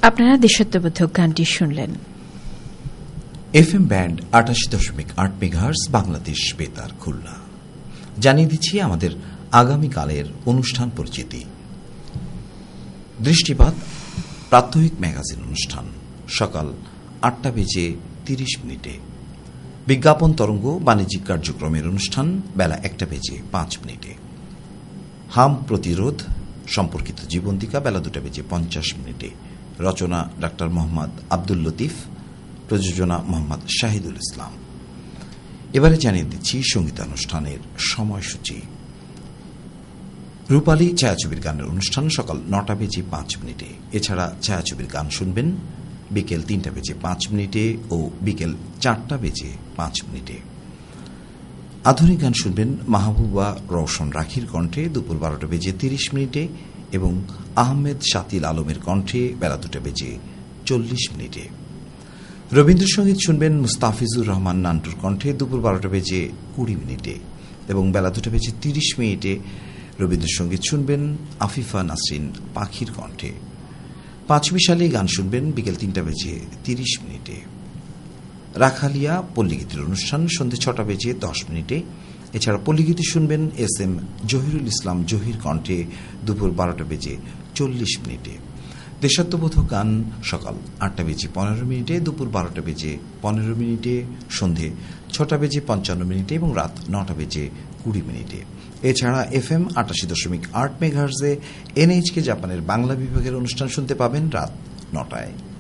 আপনারা দেশাত্মবোধক গানটি শুনলেন। FM ব্যান্ড ৮৮.৮ মেগাহার্জ বাংলাদেশ বেতার খুলনা। জানিয়ে দিচ্ছি আমাদের আগামীকালের অনুষ্ঠান পরিচিতি। দৃষ্টিপাত প্রাত্যহিক ম্যাগাজিন অনুষ্ঠান সকাল ৮টা বেজে ৩০ মিনিটে। বিজ্ঞাপন তরঙ্গ বাণিজ্যিক কার্যক্রমের অনুষ্ঠান বেলা ১টা বেজে ৫ মিনিটে। হাম প্রতিরোধ সম্পর্কিত জীবন্তিকা বেলা ২টা বেজে ৫০ মিনিটে। রচনা ডাক্তার মোহাম্মদ আব্দুল লতিফ, প্রযোজনা মোহাম্মদ শাহিদুল ইসলাম। এবারে জানিয়ে দিচ্ছি সঙ্গীতানুষ্ঠানের সময়সূচি। রূপালী ছায়াছবির গানের অনুষ্ঠান সকাল ৯টা বেজে ৫ মিনিটে। এছাড়া ছায়াছবির গান শুনবেন বিকেল ৩টা বেজে ৫ মিনিটে ও বিকেল ৪টা বেজে ৫ মিনিটে। আধুনিক গান শুনবেন মাহবুবা রওশন রাখির কণ্ঠে দুপুর ১২টা বেজে ৩০ মিনিটে এবং আহমেদ শাতিল আলমের কণ্ঠে বেলা ২টা বেজে ৪০ মিনিটে। রবীন্দ্রসঙ্গীত শুনবেন মুস্তাফিজুর রহমান নান্টুর কণ্ঠে দুপুর ১২টা বেজে ২০ মিনিটে এবং বেলা ২টা বেজে ৩০ মিনিটে। রবীন্দ্রসঙ্গীত শুনবেন আফিফা নাসরিন পাখির কণ্ঠে। পাঁচমিশালি গান শুনবেন বিকেল ৩টা বেজে ৩০ মিনিটে। রাখালিয়া পল্লীগীতির অনুষ্ঠান সন্ধ্যে ৬টা বেজে ১০ মিনিটে। এছাড়া পল্লীগীতি শুনবেন SM জহিরুল ইসলাম জহির কণ্ঠে দুপুর ১২টা বেজে ৪০ মিনিটে। দেশাত্মবোধক গান সকাল ৮টা বেজে ১৫ মিনিটে, দুপুর ১২টা বেজে ১৫ মিনিটে, সন্ধ্যে ৬টা বেজে ৫৫ মিনিটে এবং রাত ৯টা বেজে ২০ মিনিটে। এছাড়া FM ৮৮.৮ মেগাহার্জে NHK জাপানের বাংলা বিভাগের অনুষ্ঠান শুনতে পাবেন রাত ৯টায়।